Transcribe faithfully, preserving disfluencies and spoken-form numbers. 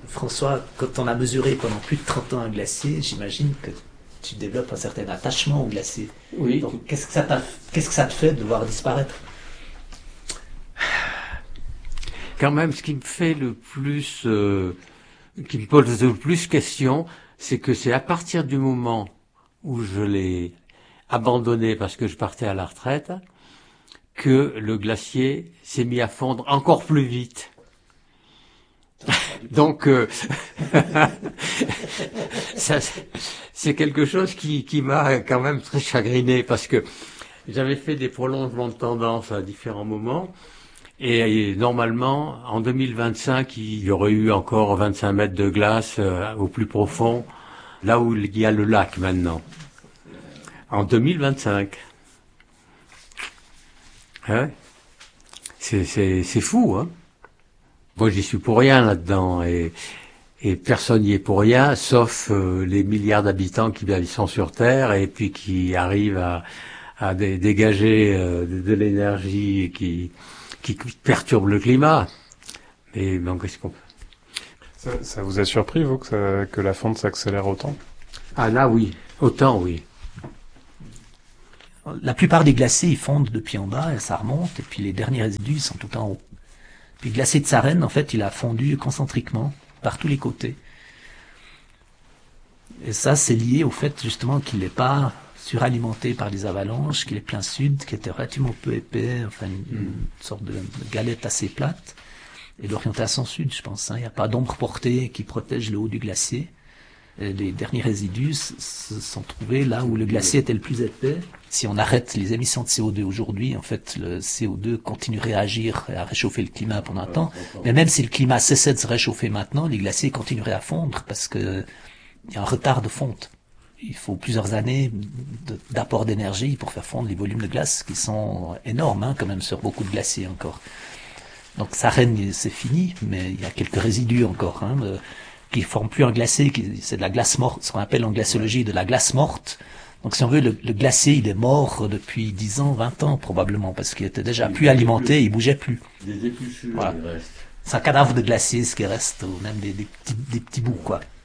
François, quand on a mesuré pendant plus de trente ans un glacier, j'imagine que tu développes un certain attachement au glacier. Oui. Donc, qu'est-ce que ça t'a, qu'est-ce que ça te fait de le voir disparaître? Quand même, ce qui me fait le plus, euh, qui me pose le plus question, c'est que c'est à partir du moment où je l'ai abandonné parce que je partais à la retraite, que le glacier s'est mis à fondre encore plus vite. Donc, euh, ça, c'est quelque chose qui, qui m'a quand même très chagriné parce que j'avais fait des prolongements de tendance à différents moments et, et normalement, en deux mille vingt-cinq, il y aurait eu encore vingt-cinq mètres de glace euh, au plus profond, là où il y a le lac maintenant. En deux mille vingt-cinq. Hein? C'est, c'est, c'est fou, hein? Moi, j'y suis pour rien là-dedans, et, et personne n'y est pour rien, sauf euh, les milliards d'habitants qui qui sont sur Terre et puis qui arrivent à, à dé, dégager euh, de, de l'énergie qui, qui perturbe le climat. Mais bon, qu'est-ce qu'on peut... Ça, ça vous a surpris, vous, que, ça, que la fonte s'accélère autant? Ah là, oui. Autant, oui. La plupart des glaciers, ils fondent depuis en bas, et ça remonte, et puis les derniers résidus, ils sont tout en haut. Puis le glacier de Sarenne, en fait, il a fondu concentriquement, par tous les côtés. Et ça, c'est lié au fait, justement, qu'il n'est pas suralimenté par les avalanches, qu'il est plein sud, qu'il était relativement peu épais, enfin, une, une sorte de, de galette assez plate. Et l'orientation sud, je pense, hein. Il n'y a pas d'ombre portée qui protège le haut du glacier. Et les derniers résidus se sont trouvés là où le glacier était le plus épais. Si on arrête les émissions de C O deux aujourd'hui, en fait, le C O deux continuerait à agir et à réchauffer le climat pendant un temps. Mais même si le climat cessait de se réchauffer maintenant, les glaciers continueraient à fondre parce que il y a un retard de fonte. Il faut plusieurs années de, d'apport d'énergie pour faire fondre les volumes de glace qui sont énormes, hein, quand même, sur beaucoup de glaciers encore. Donc Sarenne, c'est fini, mais il y a quelques résidus encore, hein, de, qui forment plus un glacé, qui, c'est de la glace morte, ce qu'on appelle en glaciologie de la glace morte. Donc si on veut, le, le glacier, il est mort depuis dix ans, vingt ans probablement, parce qu'il était déjà plus alimenté, il bougeait plus. Des épluchures, voilà. Il reste. C'est un cadavre de glacier, ce qui reste, ou même des, des, petits, des petits bouts, quoi.